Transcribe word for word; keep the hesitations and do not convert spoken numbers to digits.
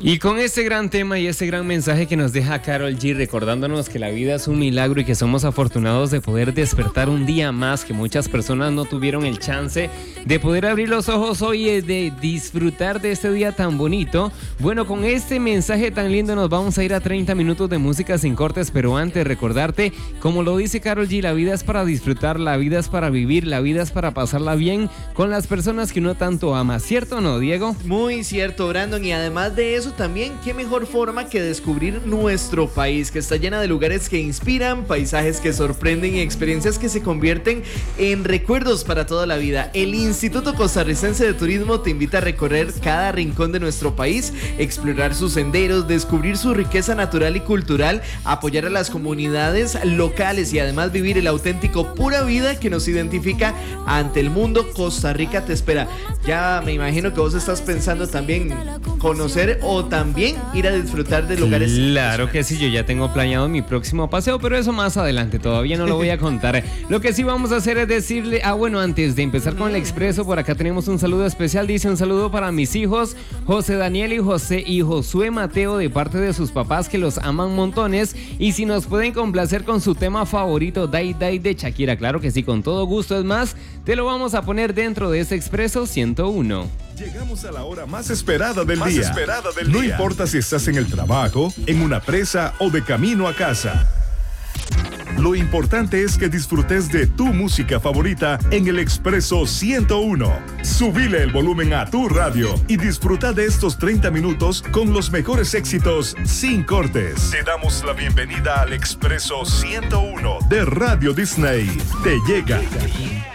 Y con este gran tema y este gran mensaje que nos deja Karol G, recordándonos que la vida es un milagro y que somos afortunados de poder despertar un día más, que muchas personas no tuvieron el chance de poder abrir los ojos hoy y de disfrutar de este día tan bonito. Bueno, con este mensaje tan lindo nos vamos a ir a treinta minutos de música sin cortes, pero antes recordarte, como lo dice Karol G, la vida es para disfrutar, la vida es para vivir, la vida es para pasarla bien con las personas que uno tanto ama, ¿cierto o no, Diego? Muy cierto, Brandon, y además de eso también, qué mejor forma que descubrir nuestro país, que está llena de lugares que inspiran, paisajes que sorprenden y experiencias que se convierten en recuerdos para toda la vida. El Instituto Costarricense de Turismo te invita a recorrer cada rincón de nuestro país, explorar sus senderos, descubrir su riqueza natural y cultural, apoyar a las comunidades locales y además vivir el auténtico pura vida que nos identifica ante el mundo. Costa Rica te espera. Ya me imagino que vos estás pensando también conocer o también ir a disfrutar de lugares. Claro que sí, yo ya tengo planeado mi próximo paseo, pero eso más adelante, todavía no lo voy a contar. Lo que sí vamos a hacer es decirle, ah bueno, antes de empezar con el expreso, por acá tenemos un saludo especial, dice un saludo para mis hijos, José Daniel y José y Josué Mateo, de parte de sus papás que los aman montones, y si nos pueden complacer con su tema favorito, Dai Dai de Shakira, claro que sí, con todo gusto, es más, te lo vamos a poner dentro de ese expreso ciento uno. Llegamos a la hora más esperada del más día. Esperada del no día. importa si estás en el trabajo, en una presa o de camino a casa. Lo importante es que disfrutes de tu música favorita en el Expreso ciento uno. Subile el volumen a tu radio y disfruta de estos treinta minutos con los mejores éxitos sin cortes. Te damos la bienvenida al Expreso ciento uno de Radio Disney. Te llega.